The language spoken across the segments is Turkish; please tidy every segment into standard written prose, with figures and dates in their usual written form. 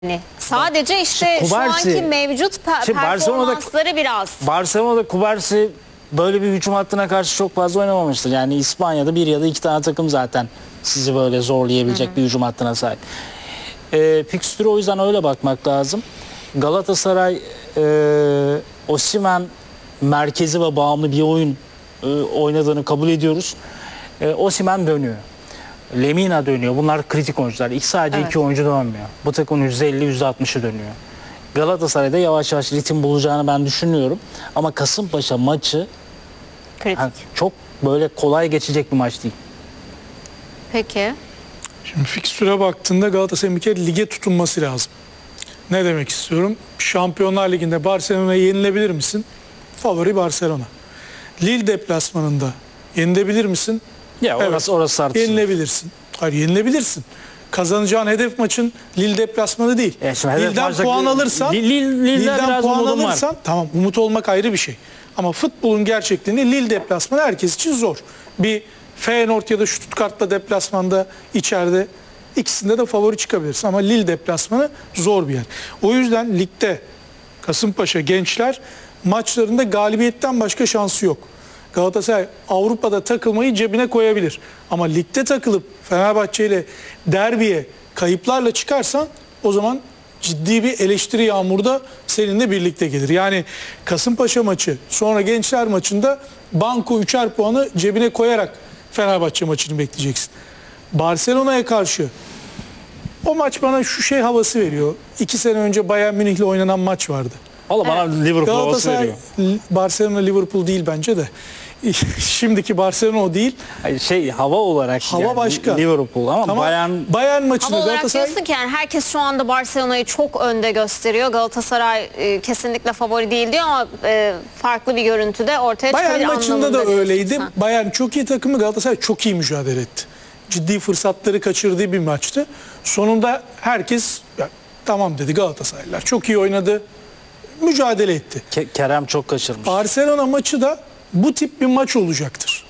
Sadece işte şu anki mevcut performansları biraz. Barcelona'da Kubarsi böyle bir hücum hattına karşı çok fazla oynamamıştır. Yani İspanya'da bir ya da iki tane takım zaten sizi böyle zorlayabilecek bir hücum hattına sahip. Fikstürü o yüzden öyle bakmak lazım. Galatasaray Osimhen merkezi ve bağımlı bir oyun oynadığını kabul ediyoruz. Osimhen dönüyor. Lemina dönüyor. Bunlar kritik oyuncular. Sadece iki oyuncu dönmüyor. Bu takımın %50-%60'ı dönüyor. Galatasaray'da yavaş yavaş ritim bulacağını ben düşünüyorum. Ama Kasımpaşa maçı çok böyle kolay geçecek bir maç değil. Peki. Şimdi fikstüre baktığında Galatasaray'ın bir kere lige tutunması lazım. Ne demek istiyorum? Şampiyonlar Ligi'nde Barcelona'ya yenilebilir misin? Favori Barcelona. Lille deplasmanında yenilebilir misin? Ya orası tartışılır. Yenilebilirsin. Hayır, yenilebilirsin. Kazanacağın hedef maçın Lille deplasmanı değil. Lille'den puan alırsan, Lille'den puan alırsan tamam, umut olmak ayrı bir şey. Ama futbolun gerçekliğinde Lille deplasmanı herkes için zor. Bir Feyenoord ya da Stuttgart'la deplasmanda içeride ikisinde de favori çıkabilirsin. Ama Lille deplasmanı zor bir yer. O yüzden ligde Kasımpaşa gençler maçlarında galibiyetten başka şansı yok. Galatasaray Avrupa'da takılmayı cebine koyabilir. Ama ligde takılıp Fenerbahçe ile derbiye kayıplarla çıkarsan o zaman ciddi bir eleştiri yağmuru da seninle birlikte gelir. Yani Kasımpaşa maçı sonra Gençler maçında banko 3'er puanı cebine koyarak Fenerbahçe maçını bekleyeceksin. Barcelona'ya karşı o maç bana şu şey havası veriyor. 2 sene önce Bayern Münih'le oynanan maç vardı. Valla bana Liverpool havası veriyor. Barcelona Liverpool değil bence de. Şimdiki Barcelona o değil. Hava olarak hava yani, başka. Liverpool ama tamam. Bayern maçında Galatasaray diyorsun ki yani herkes şu anda Barcelona'yı çok önde gösteriyor. Galatasaray kesinlikle favori değil diyor ama farklı bir görüntüde ortaya çıkabilir. Bayern maçında da öyleydi. Bayern çok iyi takımı, Galatasaray çok iyi mücadele etti. Ciddi fırsatları kaçırdığı bir maçtı. Sonunda herkes tamam dedi, Galatasaraylılar çok iyi oynadı. Mücadele etti. Kerem çok kaçırmış. Barcelona maçı da bu tip bir maç olacaktır.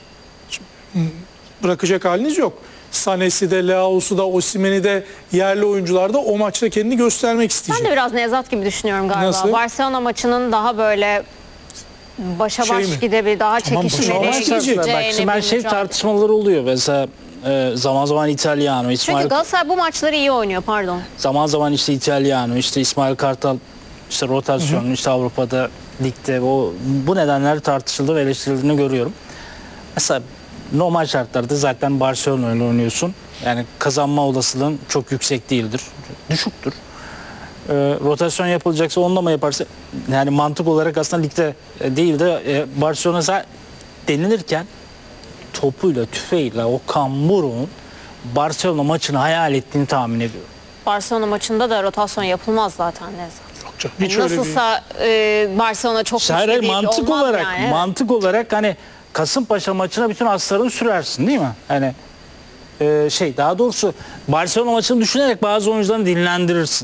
Bırakacak haliniz yok. Sané'si de, Leao'su da, Osimhen'i de, yerli oyuncular da o maçta kendini göstermek isteyecek. Ben de biraz Nevzat gibi düşünüyorum galiba. Nasıl? Barcelona maçının daha böyle başa baş gidebilir, daha çekişmeli. Tartışmaları oluyor. Mesela zaman zaman İtalyano, Çünkü Galatasaray bu maçları iyi oynuyor, pardon. Zaman zaman işte İtalyano, işte İsmail Kartal, işte rotasyon, işte Avrupa'da, ligde bu nedenler tartışıldı ve eleştirildiğini görüyorum. Mesela normal şartlarda zaten Barcelona ile oynuyorsun. Yani kazanma olasılığın çok yüksek değildir. Düşüktür. Rotasyon yapılacaksa onunla mı yaparsa, yani mantık olarak aslında ligde değil de Barcelona denilirken topuyla, tüfeğiyle o Kamburu'nun Barcelona maçını hayal ettiğini tahmin ediyorum. Barcelona maçında da rotasyon yapılmaz zaten. Nasılsa Barcelona çok güçlü değil, mantık olarak hani Kasımpaşa maçına bütün aslarını sürersin değil mi? Hani daha doğrusu Barcelona maçını düşünerek bazı oyuncularını dinlendirirsin.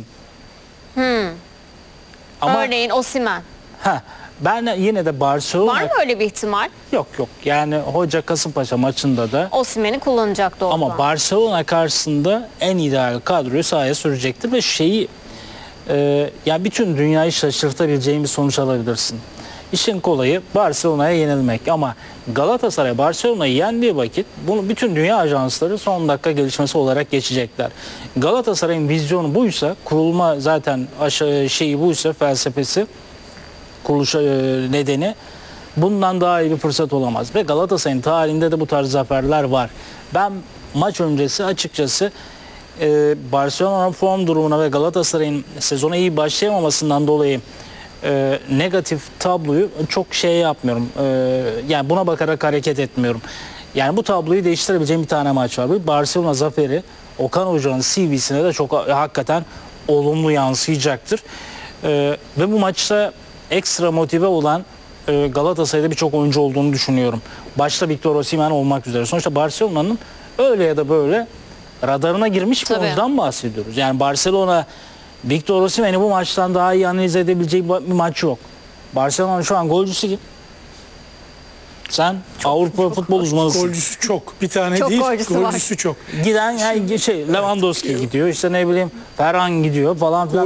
Ama örneğin Osimhen. Ben yine de Barcelona... Var mı öyle bir ihtimal? Yok. Yani hoca Kasımpaşa maçında da... Osimhen'i kullanacaktı o zaman. Ama Barcelona karşısında en ideal kadroyu sahaya sürecektir ve yani bütün dünyayı şaşırtabileceğin bir sonuç alabilirsin. İşin kolayı Barcelona'ya yenilmek ama Galatasaray Barcelona'yı yendiği vakit bunu bütün dünya ajansları son dakika gelişmesi olarak geçecekler. Galatasaray'ın vizyonu buysa, kurulma zaten buysa, felsefesi, kuruluş nedeni, bundan daha iyi bir fırsat olamaz. Ve Galatasaray'ın tarihinde de bu tarz zaferler var. Ben maç öncesi açıkçası Barcelona'nın form durumuna ve Galatasaray'ın sezona iyi başlayamamasından dolayı negatif tabloyu çok yapmıyorum. Yani buna bakarak hareket etmiyorum. Yani bu tabloyu değiştirebileceğim bir tane maç var. Bir Barcelona zaferi Okan Hoca'nın CV'sine de çok hakikaten olumlu yansıyacaktır. Ve bu maçta ekstra motive olan Galatasaray'da birçok oyuncu olduğunu düşünüyorum. Başta Victor Osimhen olmak üzere. Sonuçta Barcelona'nın öyle ya da böyle radarına girmiş bir oyuncudan bahsediyoruz. Yani Barcelona Victor Osimhen'i bu maçtan daha iyi analiz edebileceği bir maç yok. Barcelona'nın şu an golcüsü kim? Sen Avrupa futbol uzmanısın. Golcüsü çok. Bir tane Çok değil. golcüsü var. Golcüsü çok. Giden yani Lewandowski gidiyor. İşte ne bileyim Ferhan gidiyor falan filan.